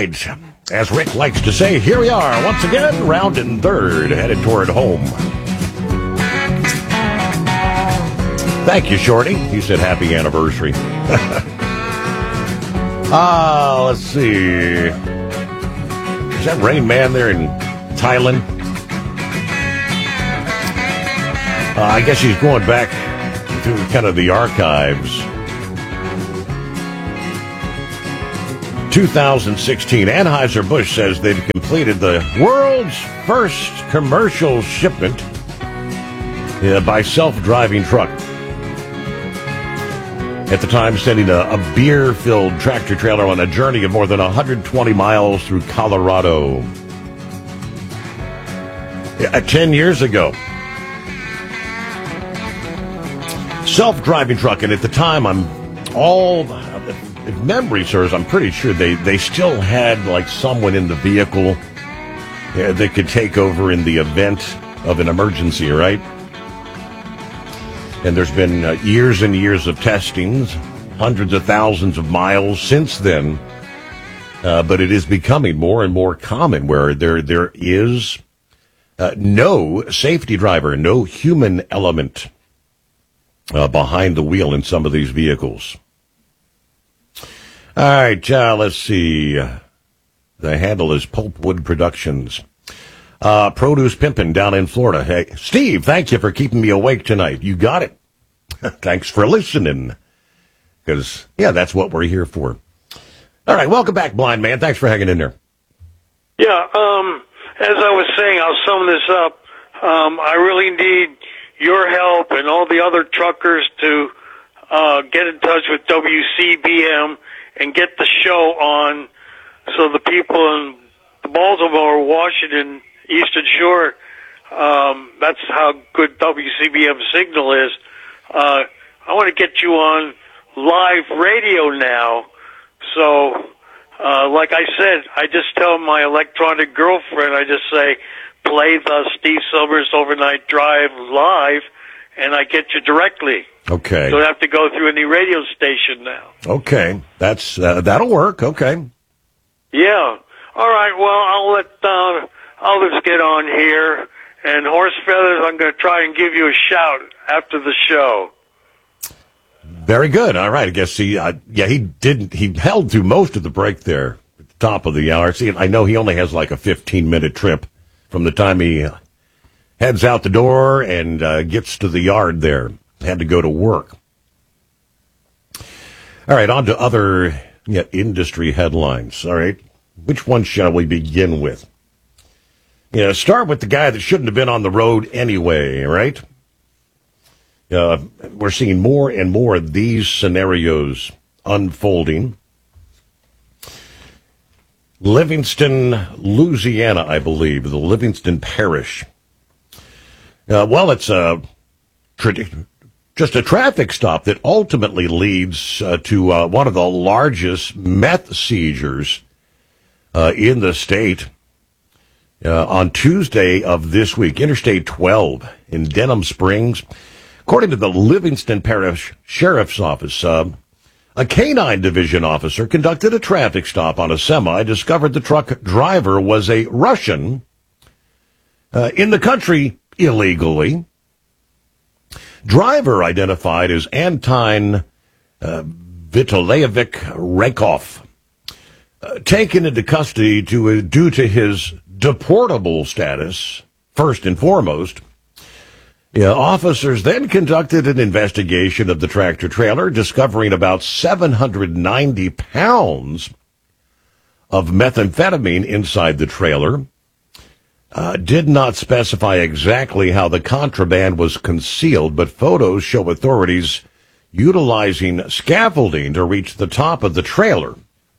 right. As Rick likes to say, here we are once again, rounding third, headed toward home. Thank you, Shorty. He said happy anniversary. Let's see. Is that Rain Man there in Thailand? I guess he's going back to kind of the archives. 2016, Anheuser-Busch says they've completed the world's first commercial shipment by self-driving truck. At the time, sending a beer-filled tractor-trailer on a journey of more than 120 miles through Colorado. 10 years ago. Self-driving truck, and at the time, if memory serves, I'm pretty sure they still had like someone in the vehicle that could take over in the event of an emergency, right? And there's been years and years of testings, hundreds of thousands of miles since then. But it is becoming more and more common where there is no safety driver, no human element behind the wheel in some of these vehicles. All right, let's see. The handle is Pulpwood Productions. Produce Pimpin' down in Florida. Hey, Steve, thank you for keeping me awake tonight. You got it. Thanks for listening. Because, that's what we're here for. All right, welcome back, Blind Man. Thanks for hanging in there. Yeah, as I was saying, I'll sum this up. I really need your help and all the other truckers to get in touch with WCBM and get the show on so the people in Baltimore, Washington, Eastern Shore, that's how good WCBM signal is. I want to get you on live radio now. So, like I said, I just tell my electronic girlfriend, I just say, play the Steve Silvers Overnight Drive live, and I get you directly. Okay. Don't have to go through any radio station now. Okay. That'll work. Okay. Yeah. All right. Well, I'll let others get on here. And Horse Feathers, I'm going to try and give you a shout after the show. Very good. All right. I guess he held through most of the break there at the top of the hour. See, I know he only has like a 15-minute trip from the time he heads out the door and gets to the yard there. Had to go to work. All right, on to other industry headlines. All right, which one shall we begin with? Start with the guy that shouldn't have been on the road anyway, right? We're seeing more and more of these scenarios unfolding. Livingston, Louisiana, I believe, the Livingston Parish. It's just a traffic stop that ultimately leads to one of the largest meth seizures in the state. On Tuesday of this week, Interstate 12 in Denham Springs, according to the Livingston Parish Sheriff's Office, a canine division officer conducted a traffic stop on a semi, discovered the truck driver was a Russian in the country illegally. Driver identified as Anton Vitalevic Rakov, taken into custody due to his deportable status, first and foremost. Officers then conducted an investigation of the tractor-trailer, discovering about 790 pounds of methamphetamine inside the trailer. Did not specify exactly how the contraband was concealed, but photos show authorities utilizing scaffolding to reach the top of the trailer.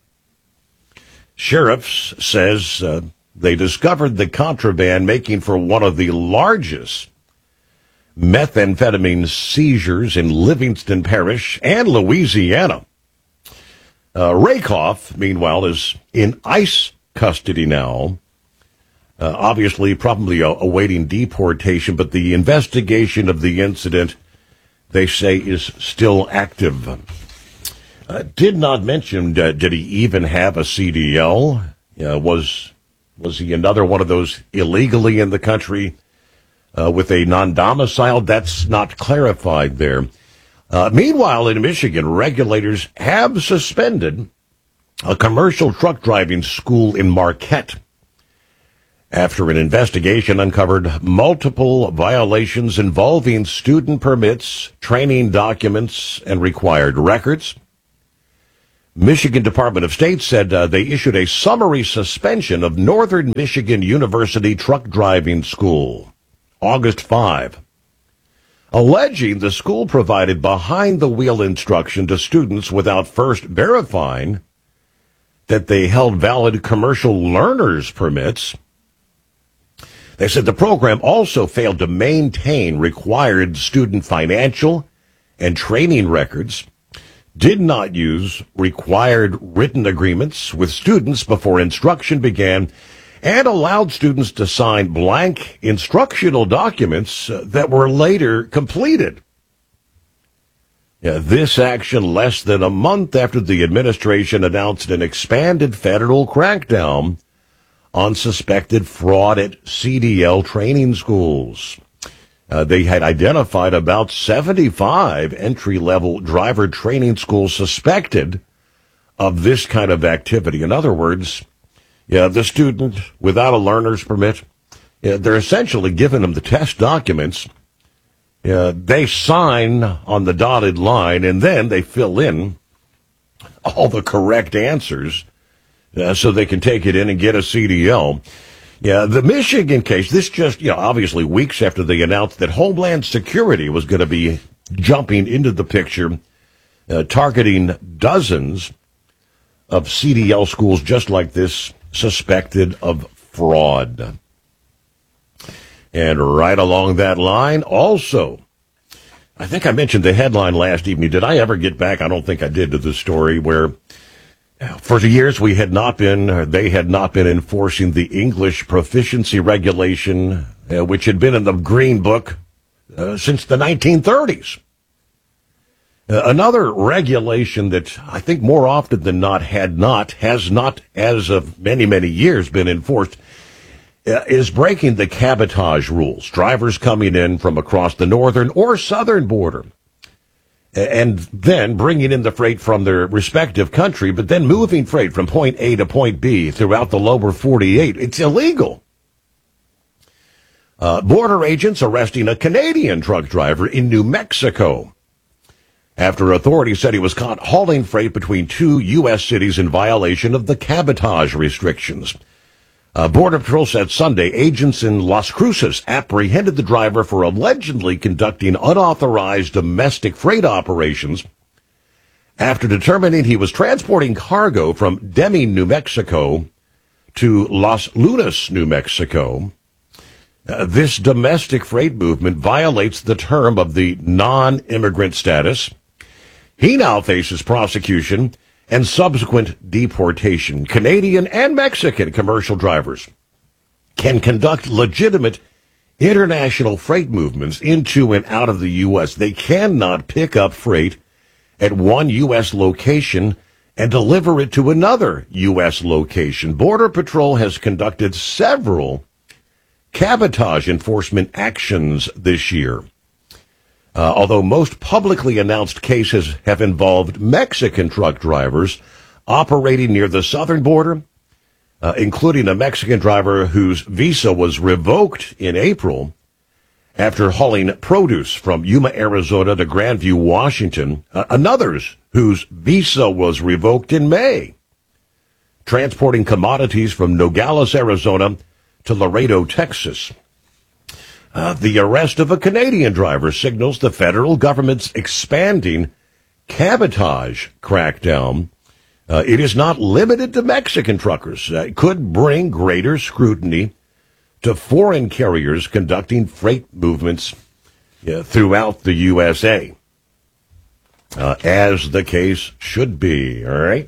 Sheriffs says they discovered the contraband, making for one of the largest methamphetamine seizures in Livingston Parish and Louisiana. Rakoff, meanwhile, is in ICE custody now. Obviously, probably awaiting deportation, but the investigation of the incident, they say, is still active. Did not mention, did he even have a CDL? Was he another one of those illegally in the country with a non-domicile? That's not clarified there. Meanwhile, in Michigan, regulators have suspended a commercial truck driving school in Marquette after an investigation uncovered multiple violations involving student permits, training documents, and required records. Michigan Department of State said they issued a summary suspension of Northern Michigan University Truck Driving School, August 5, alleging the school provided behind-the-wheel instruction to students without first verifying that they held valid commercial learner's permits. They said the program also failed to maintain required student financial and training records, did not use required written agreements with students before instruction began, and allowed students to sign blank instructional documents that were later completed. This action less than a month after the administration announced an expanded federal crackdown on suspected fraud at CDL training schools. They had identified about 75 entry-level driver training schools suspected of this kind of activity. In other words, the student without a learner's permit, they're essentially giving them the test documents. They sign on the dotted line, and then they fill in all the correct answers so they can take it in and get a CDL. The Michigan case, this just, obviously weeks after they announced that Homeland Security was going to be jumping into the picture, targeting dozens of CDL schools just like this, suspected of fraud. And right along that line, also, I think I mentioned the headline last evening. Did I ever get back? I don't think I did, to the story where for years they had not been enforcing the English proficiency regulation, which had been in the Green Book since the 1930s. Another regulation that I think more often than not has not, as of many, many years, been enforced is breaking the cabotage rules. Drivers coming in from across the northern or southern border and then bringing in the freight from their respective country, but then moving freight from point A to point B throughout the lower 48. It's illegal. Border agents arresting a Canadian truck driver in New Mexico after authorities said he was caught hauling freight between two U.S. cities in violation of the cabotage restrictions. Border Patrol said Sunday agents in Las Cruces apprehended the driver for allegedly conducting unauthorized domestic freight operations after determining he was transporting cargo from Deming, New Mexico to Las Lunas, New Mexico. This domestic freight movement violates the term of the non-immigrant status. He now faces prosecution and subsequent deportation. Canadian and Mexican commercial drivers can conduct legitimate international freight movements into and out of the U.S. They cannot pick up freight at one U.S. location and deliver it to another U.S. location. Border Patrol has conducted several cabotage enforcement actions this year. Although most publicly announced cases have involved Mexican truck drivers operating near the southern border, including a Mexican driver whose visa was revoked in April after hauling produce from Yuma, Arizona to Grandview, Washington. Another's whose visa was revoked in May, transporting commodities from Nogales, Arizona to Laredo, Texas. The arrest of a Canadian driver signals the federal government's expanding cabotage crackdown. It is not limited to Mexican truckers. It could bring greater scrutiny to foreign carriers conducting freight movements throughout the USA, as the case should be. All right.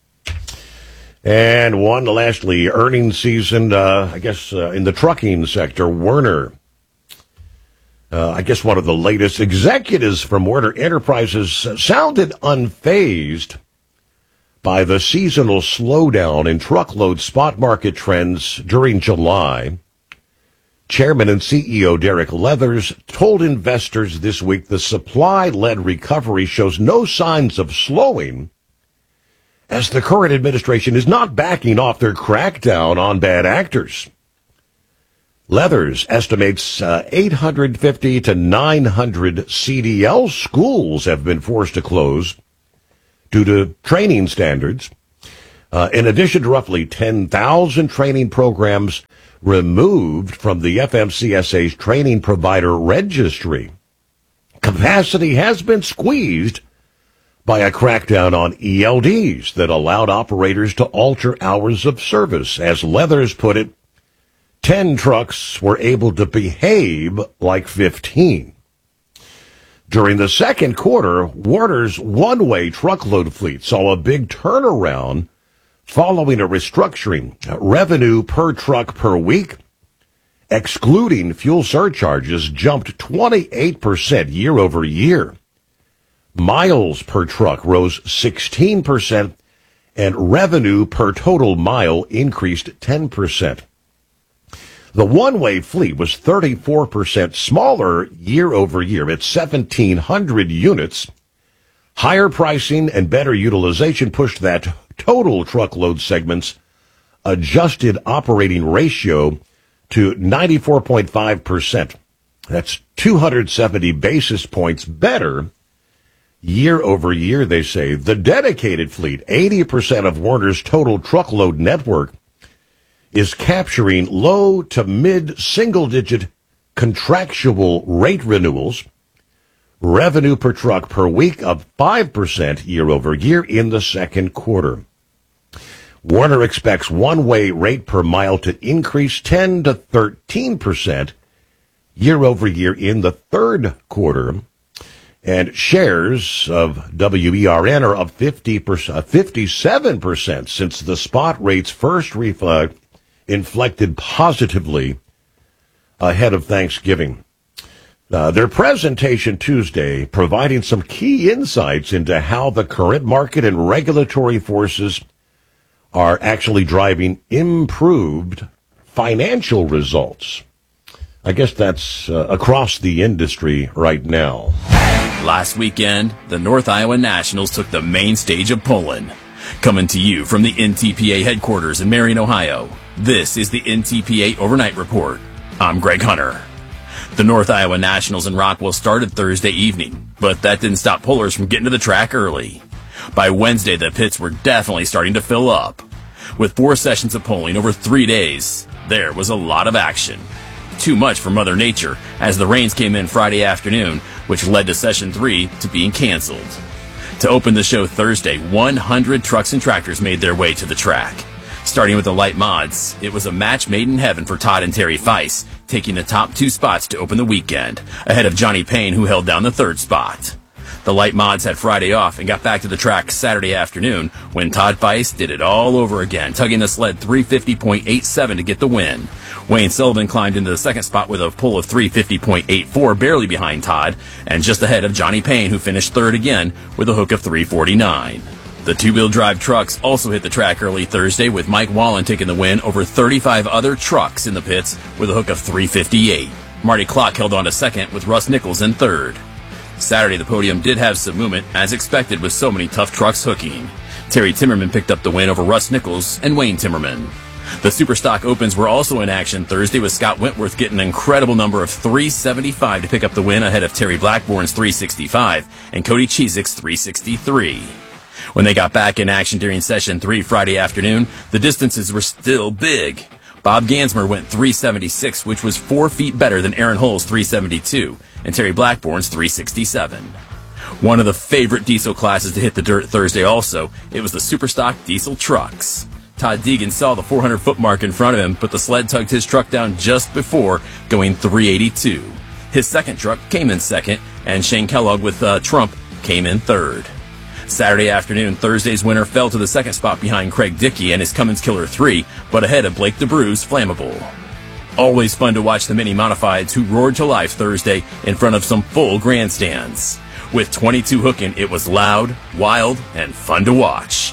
And lastly, earnings season, in the trucking sector, Werner. One of the latest executives from Werner Enterprises sounded unfazed by the seasonal slowdown in truckload spot market trends during July. Chairman and CEO Derek Leathers told investors this week the supply-led recovery shows no signs of slowing, as the current administration is not backing off their crackdown on bad actors. Leathers estimates 850 to 900 CDL schools have been forced to close due to training standards, in addition to roughly 10,000 training programs removed from the FMCSA's training provider registry. Capacity has been squeezed by a crackdown on ELDs that allowed operators to alter hours of service. As Leathers put it, 10 trucks were able to behave like 15. During the second quarter, Werner's one-way truckload fleet saw a big turnaround following a restructuring. Revenue per truck per week, excluding fuel surcharges, jumped 28% year over year. Miles per truck rose 16%, and revenue per total mile increased 10%. The one-way fleet was 34% smaller year over year at 1,700 units. Higher pricing and better utilization pushed that total truckload segment's adjusted operating ratio to 94.5%. That's 270 basis points better year over year, they say. The dedicated fleet, 80% of Werner's total truckload network, is capturing low to mid single-digit contractual rate renewals. Revenue per truck per week of 5% year over year in the second quarter. Werner expects one-way rate per mile to increase 10 to 13% year over year in the third quarter. And shares of WERN are up 57% since the spot rates first inflected positively ahead of Thanksgiving. Their presentation Tuesday providing some key insights into how the current market and regulatory forces are actually driving improved financial results. I guess that's across the industry right now. Last weekend, the North Iowa Nationals took the main stage of Poland. Coming to you from the NTPA headquarters in Marion, Ohio, this is the NTPA Overnight Report. I'm Greg Hunter. The North Iowa Nationals in Rockwell started Thursday evening, but that didn't stop pullers from getting to the track early. By Wednesday, the pits were definitely starting to fill up. With 4 sessions of polling over 3 days, there was a lot of action. Too much for Mother Nature, as the rains came in Friday afternoon, which led to Session 3 to being canceled. To open the show Thursday, 100 trucks and tractors made their way to the track. Starting with the light mods, it was a match made in heaven for Todd and Terry Feiss, taking the top 2 spots to open the weekend, ahead of Johnny Payne, who held down the 3rd spot. The light mods had Friday off and got back to the track Saturday afternoon when Todd Feiss did it all over again, tugging the sled 350.87 to get the win. Wayne Sullivan climbed into the 2nd spot with a pull of 350.84, barely behind Todd, and just ahead of Johnny Payne, who finished 3rd again with a hook of 349. The 2-wheel drive trucks also hit the track early Thursday, with Mike Wallen taking the win over 35 other trucks in the pits with a hook of 358. Marty Klock held on to 2nd with Russ Nichols in 3rd. Saturday, the podium did have some movement, as expected with so many tough trucks hooking. Terry Timmerman picked up the win over Russ Nichols and Wayne Timmerman. The Superstock Opens were also in action Thursday, with Scott Wentworth getting an incredible number of 375 to pick up the win ahead of Terry Blackborn's 365 and Cody Chizik's 363. When they got back in action during Session 3 Friday afternoon, the distances were still big. Bob Gansmer went 376, which was 4 feet better than Aaron Hull's 372 and Terry Blackborn's 367. One of the favorite diesel classes to hit the dirt Thursday also, it was the Superstock diesel trucks. Todd Deegan saw the 400-foot mark in front of him, but the sled tugged his truck down just before, going 382. His second truck came in second, and Shane Kellogg with Trump came in third. Saturday afternoon, Thursday's winner fell to the 2nd spot behind Craig Dickey and his Cummins Killer 3, but ahead of Blake DeBrue's Flammable. Always fun to watch the mini modifieds who roared to life Thursday in front of some full grandstands. With 22 hooking, it was loud, wild, and fun to watch.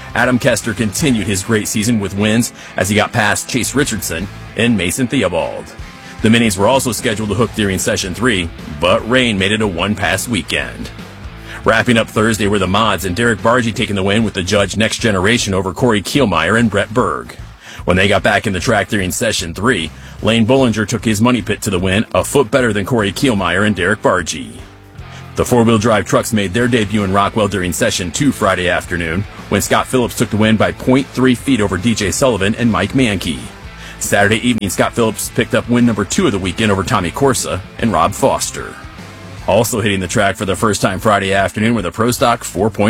Adam Kester continued his great season with wins as he got past Chase Richardson and Mason Theobald. The Minis were also scheduled to hook during Session 3, but rain made it a one-pass weekend. Wrapping up Thursday were the Mods and Derek Bargy taking the win with the Judge Next Generation over Corey Kielmeyer and Brett Berg. When they got back in the track during Session 3, Lane Bollinger took his money pit to the win, a foot better than Corey Kielmeyer and Derek Bargy. The four-wheel drive trucks made their debut in Rockwell during Session 2 Friday afternoon, when Scott Phillips took the win by 0.3 feet over DJ Sullivan and Mike Mankey. Saturday evening, Scott Phillips picked up win number 2 of the weekend over Tommy Corsa and Rob Foster. Also hitting the track for the first time Friday afternoon were the Pro Stock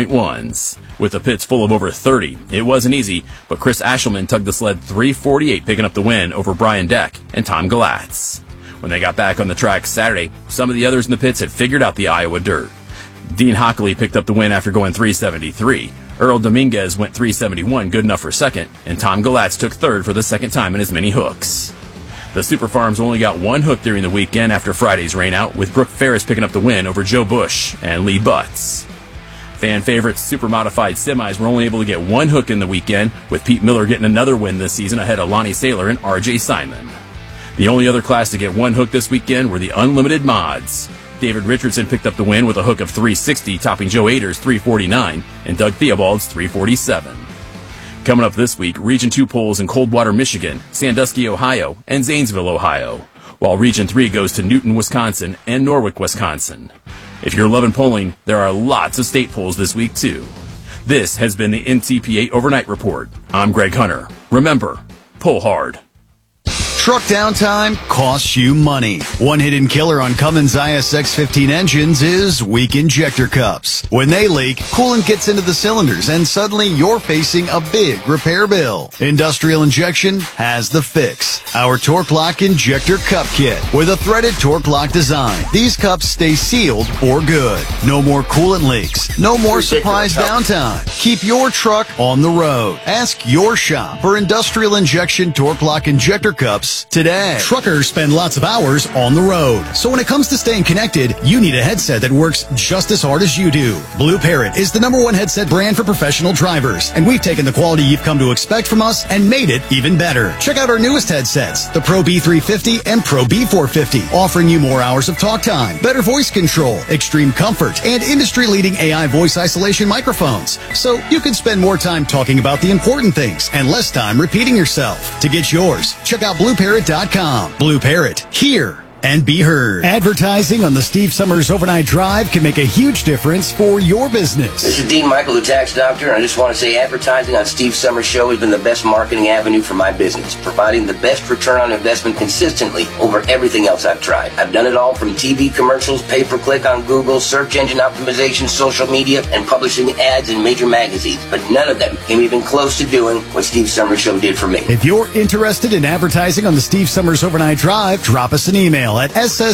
4.1s. With the pits full of over 30, it wasn't easy, but Chris Ashelman tugged the sled 348, picking up the win over Brian Deck and Tom Galatz. When they got back on the track Saturday, some of the others in the pits had figured out the Iowa dirt. Dean Hockley picked up the win after going 373. Earl Dominguez went 371, good enough for second, and Tom Galatz took third for the second time in as many hooks. The Super Farms only got one hook during the weekend after Friday's rainout, with Brooke Ferris picking up the win over Joe Bush and Lee Butts. Fan favorites Super Modified Semis were only able to get one hook in the weekend, with Pete Miller getting another win this season ahead of Lonnie Saylor and RJ Simon. The only other class to get one hook this weekend were the Unlimited Mods. David Richardson picked up the win with a hook of 360, topping Joe Ader's 349 and Doug Theobald's 347. Coming up this week, Region 2 polls in Coldwater, Michigan, Sandusky, Ohio, and Zanesville, Ohio, while Region 3 goes to Newton, Wisconsin, and Norwalk, Wisconsin. If you're loving polling, there are lots of state polls this week, too. This has been the NTPA Overnight Report. I'm Greg Hunter. Remember, pull hard. Truck downtime costs you money. One hidden killer on Cummins ISX-15 engines is weak injector cups. When they leak, coolant gets into the cylinders and suddenly you're facing a big repair bill. Industrial Injection has the fix. Our Torque Lock Injector Cup Kit with a threaded Torque Lock design. These cups stay sealed for good. No more coolant leaks. No more surprise downtime. Keep your truck on the road. Ask your shop for Industrial Injection Torque Lock Injector Cups today. Truckers spend lots of hours on the road. So when it comes to staying connected, you need a headset that works just as hard as you do. Blue Parrot is the #1 headset brand for professional drivers, and we've taken the quality you've come to expect from us and made it even better. Check out our newest headsets, the Pro B350 and Pro B450, offering you more hours of talk time, better voice control, extreme comfort, and industry-leading AI voice isolation microphones. So you can spend more time talking about the important things and less time repeating yourself. To get yours, check out BlueParrot.com. Blue Parrot, hear and be heard. Advertising on the Steve Summers Overnight Drive can make a huge difference for your business. This is Dean Michael, the tax doctor, and I just want to say advertising on Steve Summers' show has been the best marketing avenue for my business, providing the best return on investment consistently over everything else I've tried. I've done it all from TV commercials, pay-per-click on Google, search engine optimization, social media, and publishing ads in major magazines, but none of them came even close to doing what Steve Summers' show did for me. If you're interested in advertising on the Steve Summers Overnight Drive, drop us an email at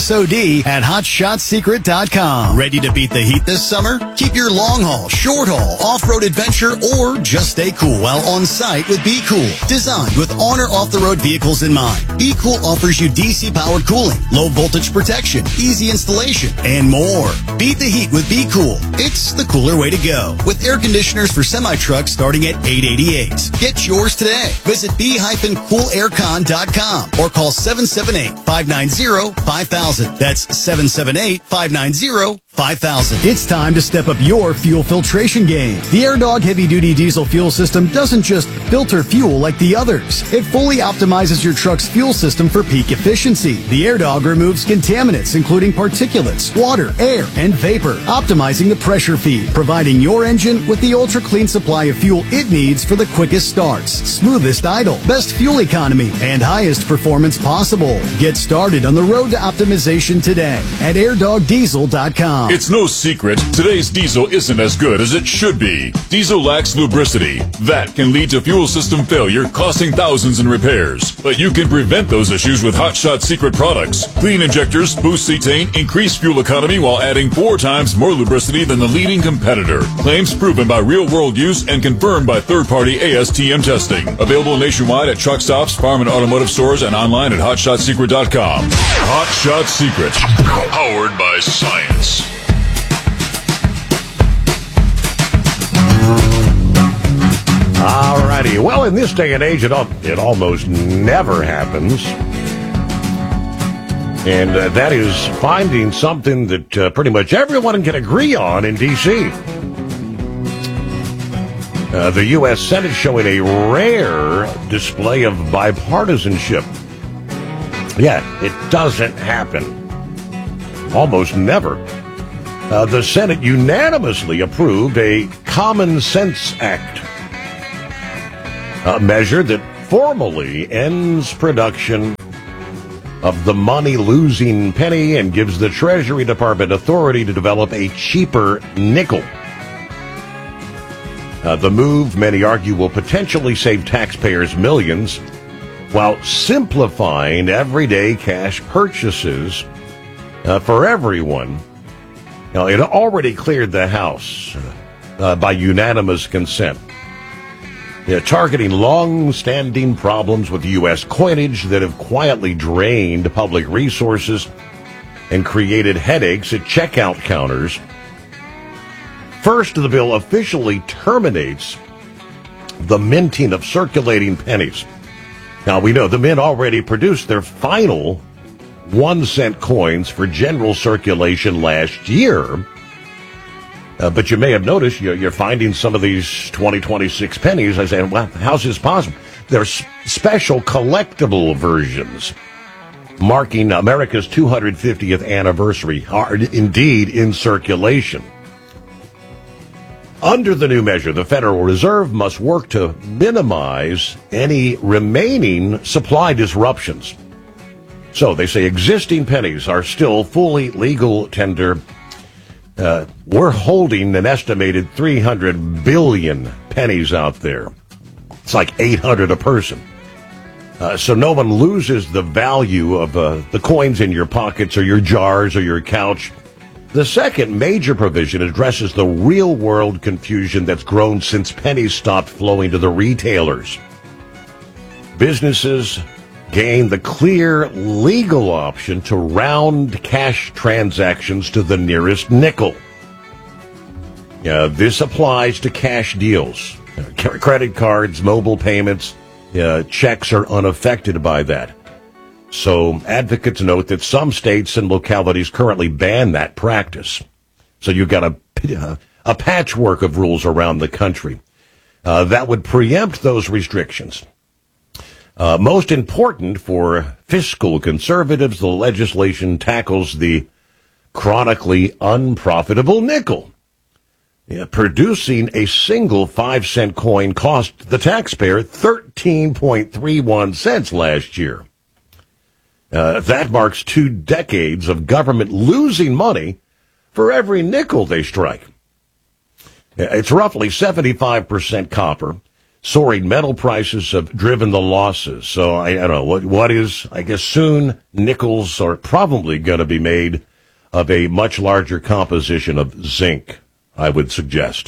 ssod@hotshotsecret.com. Ready to beat the heat this summer? Keep your long haul, short haul, off-road adventure, or just stay cool while on site with Be Cool. Designed with on or off-the-road vehicles in mind, Be Cool offers you DC-powered cooling, low voltage protection, easy installation, and more. Beat the heat with Be Cool. It's the cooler way to go. With air conditioners for semi-trucks starting at $888. Get yours today. Visit b-coolaircon.com or call 778-590-5000. That's 778-590-5000. It's time to step up your fuel filtration game. The AirDog heavy-duty diesel fuel system doesn't just filter fuel like the others. It fully optimizes your truck's fuel system for peak efficiency. The AirDog removes contaminants, including particulates, water, air, and vapor, optimizing the pressure feed, providing your engine with the ultra-clean supply of fuel it needs for the quickest starts, smoothest idle, best fuel economy, and highest performance possible. Get started on the road to optimization today at airdogdiesel.com. It's no secret, today's diesel isn't as good as it should be. Diesel lacks lubricity. That can lead to fuel system failure, costing thousands in repairs. But you can prevent those issues with Hot Shot Secret products. Clean injectors, boost cetane, increase fuel economy while adding 4 times more lubricity than the leading competitor. Claims proven by real-world use and confirmed by third-party ASTM testing. Available nationwide at truck stops, farm and automotive stores, and online at hotshotsecret.com. Hot Shot Secret, powered by science. penny. Well, in this day and age, it almost never happens. And that is finding something that pretty much everyone can agree on in D.C. The U.S. Senate showing a rare display of bipartisanship. Yeah, it doesn't happen. Almost never. The Senate unanimously approved a Common Sense Act, a measure that formally ends production of the money-losing penny and gives the Treasury Department authority to develop a cheaper nickel. The move, many argue, will potentially save taxpayers millions while simplifying everyday cash purchases for everyone. Now, it already cleared the House by unanimous consent, targeting long-standing problems with U.S. coinage that have quietly drained public resources and created headaches at checkout counters. First, the bill officially terminates the minting of circulating pennies. Now, we know the Mint already produced their final 1-cent coins for general circulation last year. But you may have noticed you're finding some of these 2026 pennies. I say, well, how's this possible? They're special collectible versions marking America's 250th anniversary are indeed in circulation. Under the new measure, the Federal Reserve must work to minimize any remaining supply disruptions. So they say existing pennies are still fully legal tender. We're holding an estimated 300 billion pennies out there. It's like 800 a person. So no one loses the value of the coins in your pockets or your jars or your couch. The second major provision addresses the real-world confusion that's grown since pennies stopped flowing to the retailers. Businesses gain the clear legal option to round cash transactions to the nearest nickel. This applies to cash deals. Credit cards, mobile payments, checks are unaffected by that. So advocates note that some states and localities currently ban that practice. So you've got a patchwork of rules around the country that would preempt those restrictions. Most important for fiscal conservatives, the legislation tackles the chronically unprofitable nickel. Producing a single 5-cent coin cost the taxpayer 13.31 cents last year. That marks 2 decades of government losing money for every nickel they strike. It's roughly 75% copper. Soaring metal prices have driven the losses. So I don't know what is, I guess soon nickels are probably going to be made of a much larger composition of zinc, I would suggest.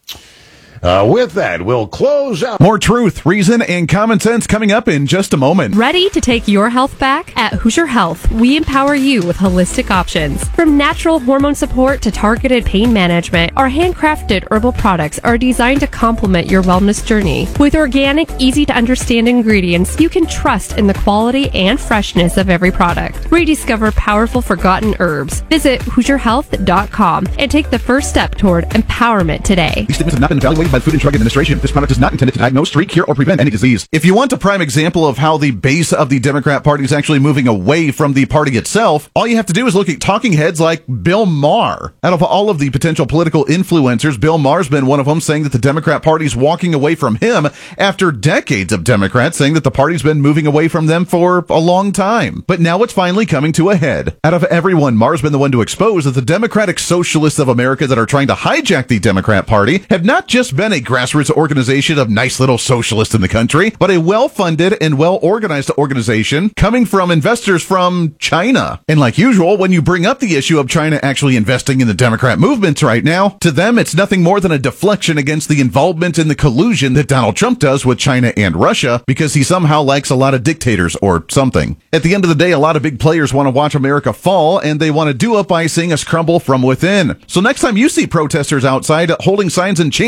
With that, we'll close out. More truth, reason, and common sense coming up in just a moment. Ready to take your health back? At Hoosier Health, we empower you with holistic options. From natural hormone support to targeted pain management, our handcrafted herbal products are designed to complement your wellness journey. With organic, easy-to-understand ingredients, you can trust in the quality and freshness of every product. Rediscover powerful forgotten herbs. Visit HoosierHealth.com and take the first step toward empowerment today. These statements have not been evaluated by the Food and Drug Administration. This product is not intended to diagnose, treat, cure, or prevent any disease. If you want a prime example of how the base of the Democrat Party is actually moving away from the party itself, all you have to do is look at talking heads like Bill Maher. Out of all of the potential political influencers, Bill Maher's been one of them, saying that the Democrat Party is walking away from him after decades of Democrats saying that the party's been moving away from them for a long time. But now it's finally coming to a head. Out of everyone, Maher's been the one to expose that the Democratic Socialists of America that are trying to hijack the Democrat Party have not just been a grassroots organization of nice little socialists in the country, but a well-funded and well-organized organization coming from investors from China. And like usual, when you bring up the issue of China actually investing in the Democrat movements right now, to them it's nothing more than a deflection against the involvement in the collusion that Donald Trump does with China and Russia, because he somehow likes a lot of dictators or something. At the end of the day, a lot of big players want to watch America fall, and they want to do it by seeing us crumble from within. So next time you see protesters outside holding signs and chanting,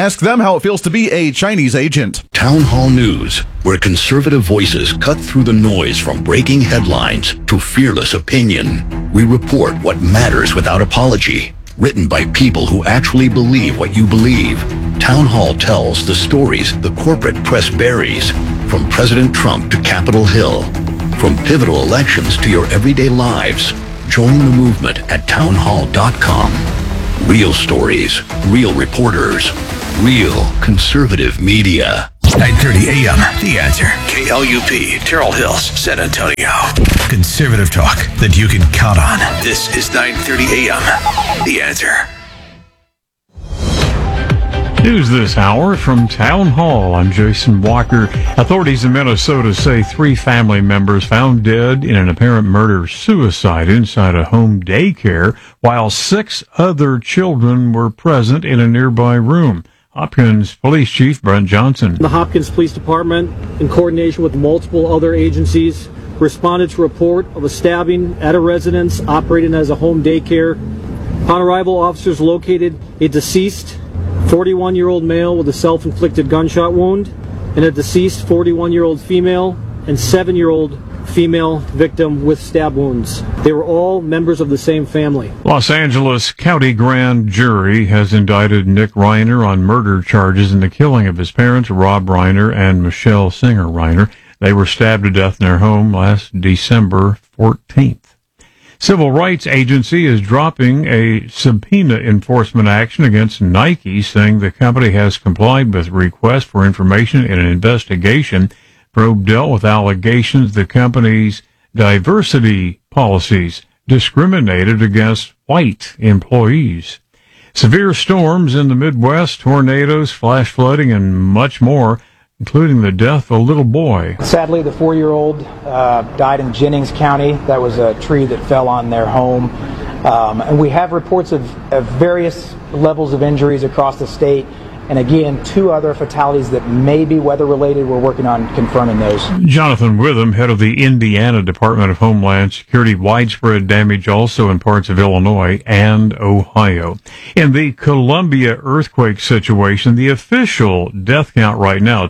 Ask them how it feels to be a Chinese agent. Town Hall News, where conservative voices cut through the noise from breaking headlines to fearless opinion. We report what matters without apology. Written by people who actually believe what you believe. Town Hall tells the stories the corporate press buries. From President Trump to Capitol Hill. From pivotal elections to your everyday lives. Join the movement at townhall.com. Real stories, real reporters, real conservative media. 9:30 a.m. The Answer. KLUP, Terrell Hills, San Antonio. Conservative talk that you can count on. This is 9:30 a.m. The Answer. News this hour from Town Hall. I'm Jason Walker. Authorities in Minnesota say 3 family members found dead in an apparent murder-suicide inside a home daycare, while 6 other children were present in a nearby room. Hopkins Police Chief Brent Johnson. The Hopkins Police Department, in coordination with multiple other agencies, responded to a report of a stabbing at a residence operating as a home daycare. Upon arrival, officers located a deceased 41-year-old male with a self-inflicted gunshot wound and a deceased 41-year-old female and 7-year-old female victim with stab wounds. They were all members of the same family. Los Angeles County Grand Jury has indicted Nick Reiner on murder charges in the killing of his parents, Rob Reiner and Michelle Singer Reiner. They were stabbed to death in their home last December 14th. Civil Rights Agency is dropping a subpoena enforcement action against Nike, saying the company has complied with requests for information in an investigation. Probe dealt with allegations the company's diversity policies discriminated against white employees. Severe storms in the Midwest, tornadoes, flash flooding, and much more, including the death of a little boy. Sadly, the 4-year-old died in Jennings County. That was a tree that fell on their home. And we have reports of various levels of injuries across the state. And again, 2 other fatalities that may be weather-related. We're working on confirming those. Jonathan Witham, head of the Indiana Department of Homeland Security. Widespread damage also in parts of Illinois and Ohio. In the Columbia earthquake situation, the official death count right now,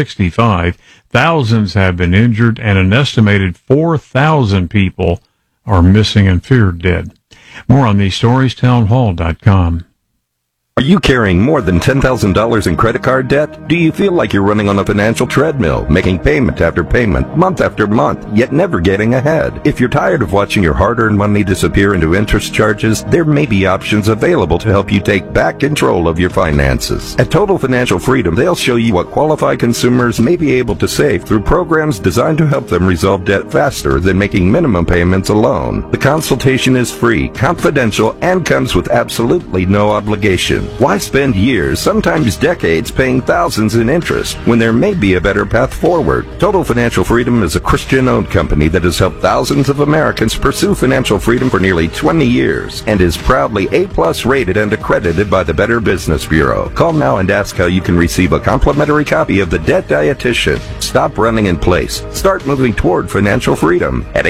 265. Thousands have been injured, and an estimated 4,000 people are missing and feared dead. More on these stories, townhall.com. Are you carrying more than $10,000 in credit card debt? Do you feel like you're running on a financial treadmill, making payment after payment, month after month, yet never getting ahead? If you're tired of watching your hard-earned money disappear into interest charges, there may be options available to help you take back control of your finances. At Total Financial Freedom, they'll show you what qualified consumers may be able to save through programs designed to help them resolve debt faster than making minimum payments alone. The consultation is free, confidential, and comes with absolutely no obligation. Why spend years, sometimes decades, paying thousands in interest when there may be a better path forward? Total Financial Freedom is a Christian-owned company that has helped thousands of Americans pursue financial freedom for nearly 20 years and is proudly A+ rated and accredited by the Better Business Bureau. Call now and ask how you can receive a complimentary copy of The Debt Dietitian. Stop running in place. Start moving toward financial freedom at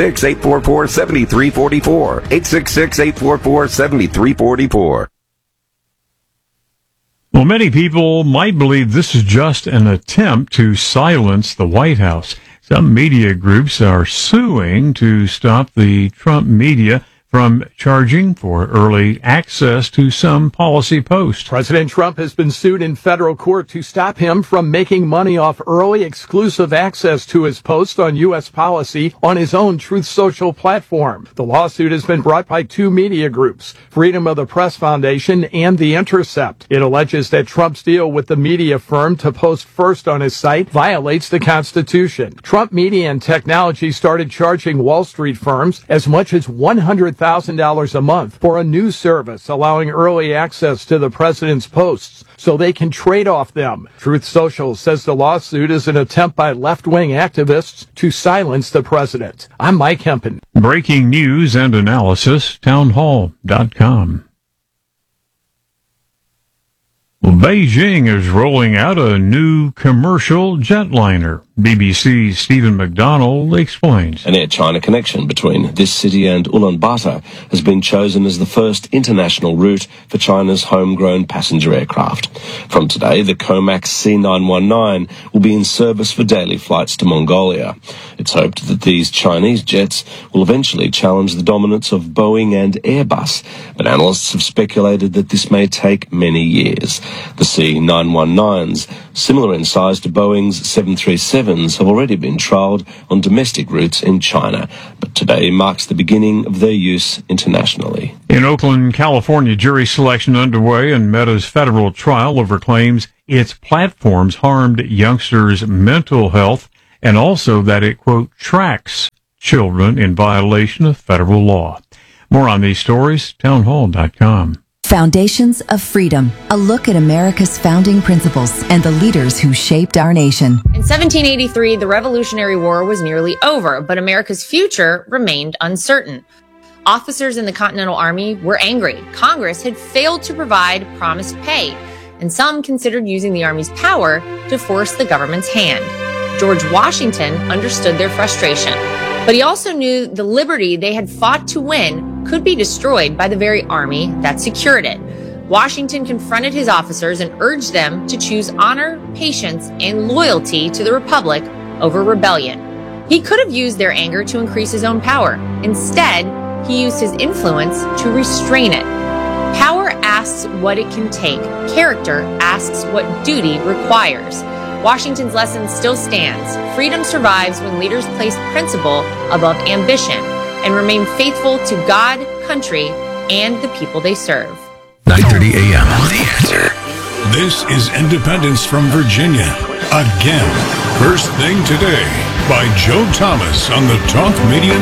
866-844-7344. 866-844-7344. Well, many people might believe this is just an attempt to silence the White House. Some media groups are suing to stop the Trump media from charging for early access to some policy posts. President Trump has been sued in federal court to stop him from making money off early exclusive access to his posts on U.S. policy on his own Truth Social platform. The lawsuit has been brought by 2 media groups, Freedom of the Press Foundation and The Intercept. It alleges that Trump's deal with the media firm to post first on his site violates the Constitution. Trump Media and Technology started charging Wall Street firms as much as $100,000 a month for a news service allowing early access to the president's posts so they can trade off them. Truth Social says the lawsuit is an attempt by left-wing activists to silence the president. I'm Mike Hempen. Breaking news and analysis, townhall.com. Well, Beijing is rolling out a new commercial jetliner. BBC's Stephen McDonald explains. An Air China connection between this city and Ulaanbaatar has been chosen as the first international route for China's homegrown passenger aircraft. From today, the Comac C919 will be in service for daily flights to Mongolia. It's hoped that these Chinese jets will eventually challenge the dominance of Boeing and Airbus, but analysts have speculated that this may take many years. The C919s, similar in size to Boeing's 737, have already been trialled on domestic routes in China, but today marks the beginning of their use internationally. In Oakland, California, jury selection underway in Meta's federal trial over claims its platforms harmed youngsters' mental health and also that it, quote, tracks children in violation of federal law. More on these stories, townhall.com. Foundations of Freedom, a look at America's founding principles and the leaders who shaped our nation. In 1783, the Revolutionary War was nearly over, but America's future remained uncertain. Officers in the Continental Army were angry. Congress had failed to provide promised pay, and some considered using the Army's power to force the government's hand. George Washington understood their frustration, but he also knew the liberty they had fought to win could be destroyed by the very army that secured it. Washington confronted his officers and urged them to choose honor, patience, and loyalty to the Republic over rebellion. He could have used their anger to increase his own power. Instead, he used his influence to restrain it. Power asks what it can take. Character asks what duty requires. Washington's lesson still stands. Freedom survives when leaders place principle above ambition and remain faithful to God, country, and the people they serve. 9:30 a.m. The Answer. This is Independence from Virginia. Again. First Thing Today by Joe Thomas on the Talk Media